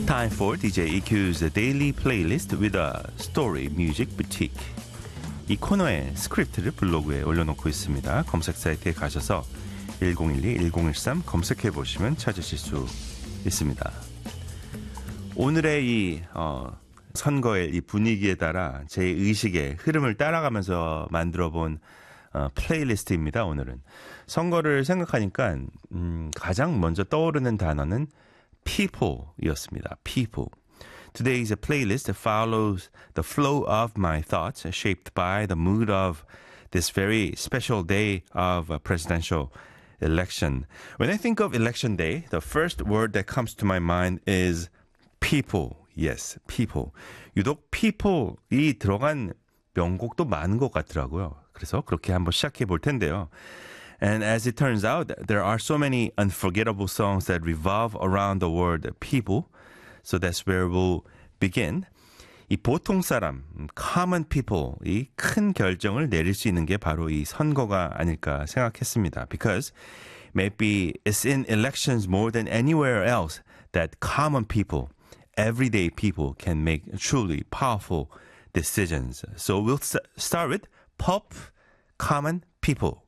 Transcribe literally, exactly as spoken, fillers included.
Time for 디제이 이큐's Daily Playlist with a Story Music Boutique. 이 코너의 스크립트를 블로그에 올려놓고 있습니다. 검색 사이트에 가셔서 일공일이 일공일삼 검색해보시면 찾으실 수 있습니다. 오늘의 이 어, 선거의 이 분위기에 따라 제 의식의 흐름을 따라가면서 만들어본 어, 플레이리스트입니다. 오늘은 선거를 생각하니까 음, 가장 먼저 떠오르는 단어는 people이었습니다. people. Today's playlist follows the flow of my thoughts shaped by the mood of this very special day of a presidential election. When I think of election day, the first word that comes to my mind is people. Yes, people. 유독 people이 들어간 명곡도 많은 것 같더라고요. 그래서 그렇게 한번 시작해 볼 텐데요. And as it turns out, there are so many unforgettable songs that revolve around the word people. So that's where we'll begin. 이 보통 사람, common people, 이 큰 결정을 내릴 수 있는 게 바로 이 선거가 아닐까 생각했습니다. Because maybe it's in elections more than anywhere else that common people, everyday people can make truly powerful decisions. So we'll start with pop, common people.